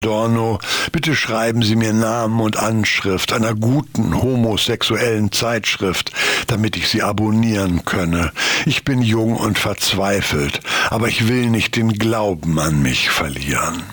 Adorno, bitte schreiben Sie mir Namen und Anschrift einer guten homosexuellen Zeitschrift, damit ich sie abonnieren könne. Ich bin jung und verzweifelt, aber ich will nicht den Glauben an mich verlieren.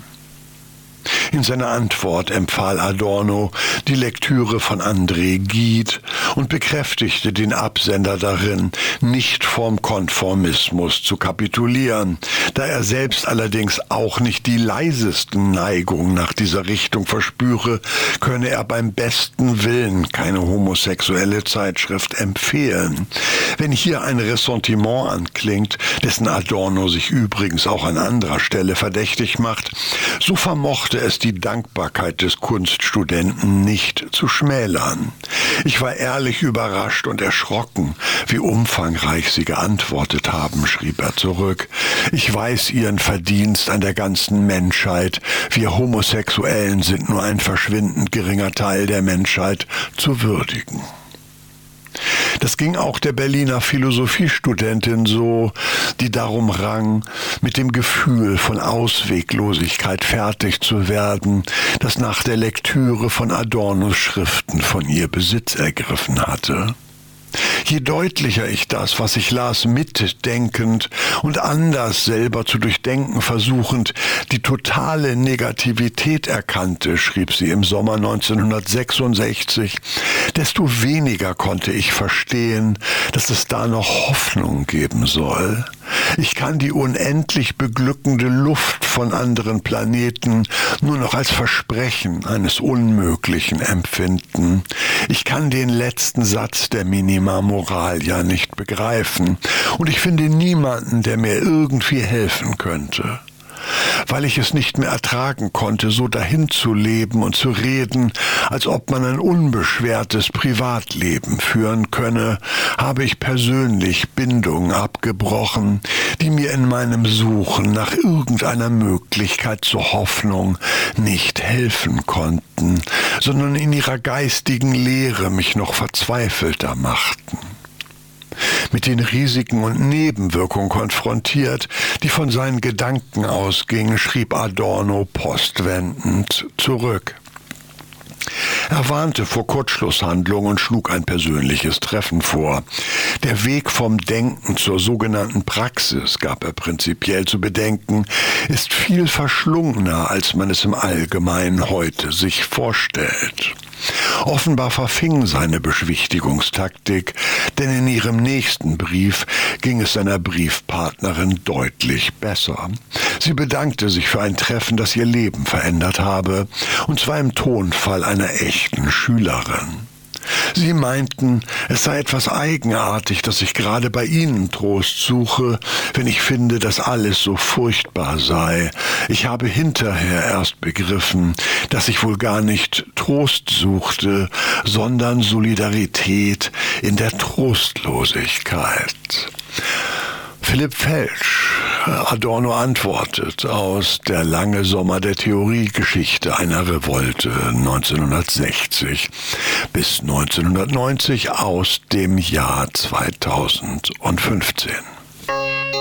In seiner Antwort empfahl Adorno die Lektüre von André Gide und bekräftigte den Absender darin, nicht vorm Konformismus zu kapitulieren. Da er selbst allerdings auch nicht die leisesten Neigungen nach dieser Richtung verspüre, könne er beim besten Willen keine homosexuelle Zeitschrift empfehlen. Wenn hier ein Ressentiment anklingt, dessen Adorno sich übrigens auch an anderer Stelle verdächtig macht, so vermochte es die Dankbarkeit des Kunststudenten nicht zu schmälern. Ich war ehrlich überrascht und erschrocken, wie umfangreich Sie geantwortet haben, schrieb er zurück. Ich weiß Ihren Verdienst an der ganzen Menschheit. Wir Homosexuellen sind nur ein verschwindend geringer Teil der Menschheit zu würdigen. Das ging auch der Berliner Philosophiestudentin so, die darum rang, mit dem Gefühl von Ausweglosigkeit fertig zu werden, das nach der Lektüre von Adornos Schriften von ihr Besitz ergriffen hatte. Je deutlicher ich das, was ich las, mitdenkend und anders selber zu durchdenken versuchend, die totale Negativität erkannte, schrieb sie im Sommer 1966, desto weniger konnte ich verstehen, dass es da noch Hoffnung geben soll. Ich kann die unendlich beglückende Luft von anderen Planeten nur noch als Versprechen eines Unmöglichen empfinden. Ich kann den letzten Satz der Minima Moralia nicht begreifen und ich finde niemanden, der mir irgendwie helfen könnte. Weil ich es nicht mehr ertragen konnte, so dahin zu leben und zu reden, als ob man ein unbeschwertes Privatleben führen könne, habe ich persönlich Bindungen abgebrochen, die mir in meinem Suchen nach irgendeiner Möglichkeit zur Hoffnung nicht helfen konnten, sondern in ihrer geistigen Leere mich noch verzweifelter machten. Mit den Risiken und Nebenwirkungen konfrontiert, die von seinen Gedanken ausgingen, schrieb Adorno postwendend zurück. Er warnte vor Kurzschlusshandlungen und schlug ein persönliches Treffen vor. Der Weg vom Denken zur sogenannten Praxis, gab er prinzipiell zu bedenken, ist viel verschlungener, als man es im Allgemeinen heute sich vorstellt. Offenbar verfing seine Beschwichtigungstaktik, denn in ihrem nächsten Brief ging es seiner Briefpartnerin deutlich besser. Sie bedankte sich für ein Treffen, das ihr Leben verändert habe, und zwar im Tonfall einer echten Schülerin. Sie meinten, es sei etwas eigenartig, dass ich gerade bei Ihnen Trost suche, wenn ich finde, dass alles so furchtbar sei. Ich habe hinterher erst begriffen, dass ich wohl gar nicht Trost suchte, sondern Solidarität in der Trostlosigkeit. Philipp Felsch, Adorno antwortet aus Der lange Sommer der Theoriegeschichte einer Revolte 1960 bis 1990 aus dem Jahr 2015.